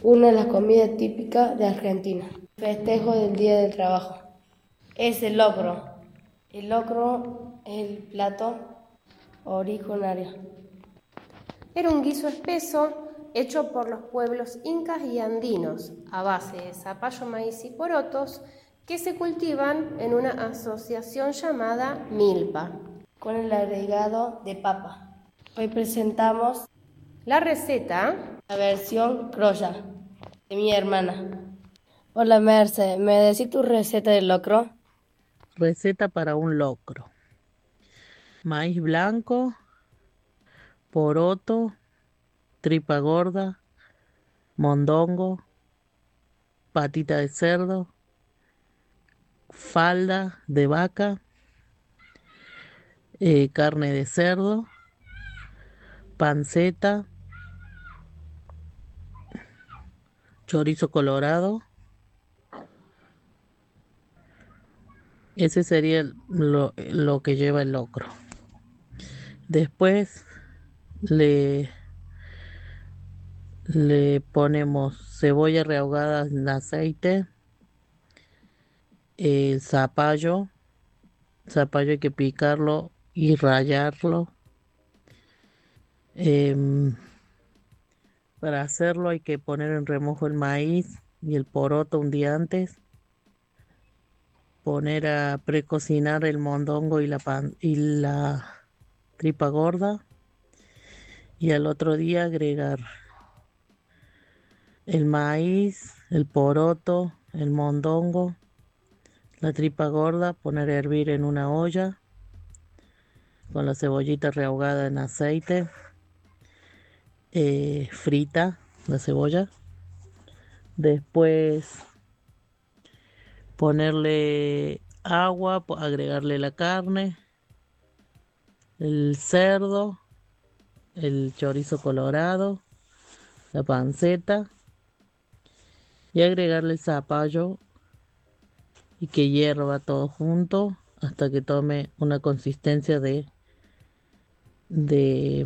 Una de las comidas típicas de Argentina. Festejo del Día del Trabajo. Es el locro. El locro es el plato originario. Era un guiso espeso hecho por los pueblos incas y andinos a base de zapallo, maíz y porotos que se cultivan en una asociación llamada milpa. Con el agregado de papa. Hoy presentamos La receta. la versión criolla de mi hermana. Hola Merce, ¿me decís tu receta del locro? Receta para un locro. Maíz blanco, poroto, tripa gorda, mondongo, patita de cerdo, falda de vaca, carne de cerdo, panceta, chorizo colorado. Ese sería lo que lleva el locro. Después le, le ponemos cebolla rehogada en aceite, el zapallo hay que picarlo y rallarlo. Para hacerlo hay que poner en remojo el maíz y el poroto un día antes, poner a precocinar el mondongo y la tripa gorda, y al otro día agregar el maíz, el poroto, el mondongo, la tripa gorda, poner a hervir en una olla con la cebollita rehogada en aceite, frita la cebolla. Después ponerle agua, agregarle la carne, el cerdo, el chorizo colorado, la panceta, y agregarle el zapallo y que hierva todo junto hasta que tome una consistencia de,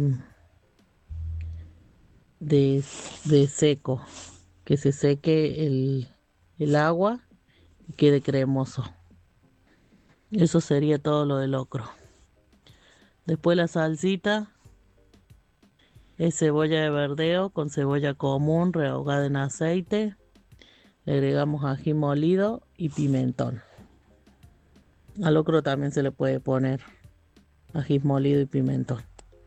de seco, que se seque el agua y quede cremoso. Eso sería todo lo del locro. Después la salsita es cebolla de verdeo con cebolla común rehogada en aceite. Le agregamos ají molido y pimentón. Al locro también se le puede poner ají molido y pimentón.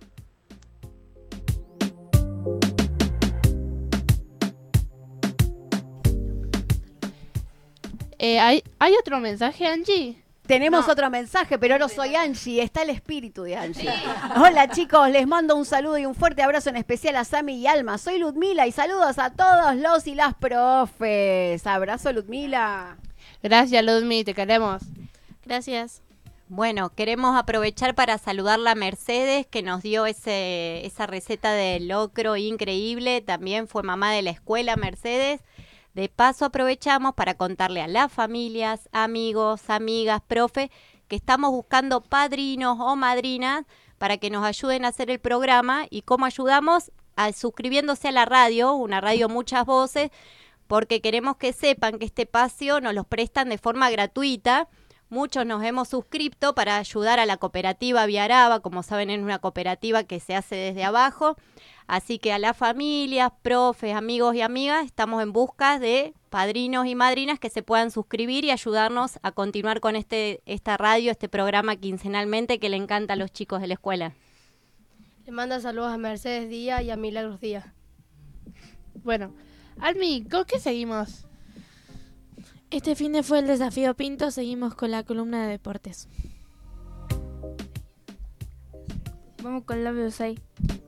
¿Hay otro mensaje, Angie? Tenemos otro mensaje, pero no soy Angie, está el espíritu de Angie. Hola chicos, les mando un saludo y un fuerte abrazo en especial a Sami y Alma. Soy Ludmila y saludos a todos los y las profes. Abrazo, Ludmila. Gracias, Ludmi, te queremos. Gracias. Bueno, queremos aprovechar para saludarla a Mercedes, que nos dio esa receta de locro increíble. También fue mamá de la escuela, Mercedes. De paso aprovechamos para contarle a las familias, amigos, amigas, profe, que estamos buscando padrinos o madrinas para que nos ayuden a hacer el programa. ¿Y cómo ayudamos? Suscribiéndose a la radio, una radio Muchas Voces, porque queremos que sepan que este espacio nos los prestan de forma gratuita. Muchos nos hemos suscrito para ayudar a la cooperativa Viaraba, como saben es una cooperativa que se hace desde abajo. Así que a las familias, profes, amigos y amigas, estamos en busca de padrinos y madrinas que se puedan suscribir y ayudarnos a continuar con esta radio, este programa quincenalmente que le encanta a los chicos de la escuela. Le manda saludos a Mercedes Díaz y a Milagros Díaz. Bueno, Almi, ¿con qué seguimos? Este fin de fue el desafío Pinto, seguimos con la columna de deportes. Vamos con la B6.